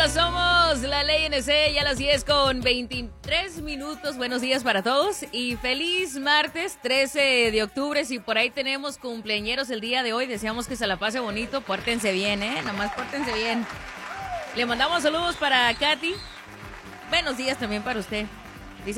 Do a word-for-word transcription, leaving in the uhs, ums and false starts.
Hola, somos la Ley N C, ya a las diez con veintitrés minutos. Buenos días para todos y feliz martes trece de octubre. Si por ahí tenemos cumpleañeros el día de hoy, deseamos que se la pase bonito. Pórtense bien, ¿eh? Nomás pórtense bien. Le mandamos saludos para Katy. Buenos días también para usted.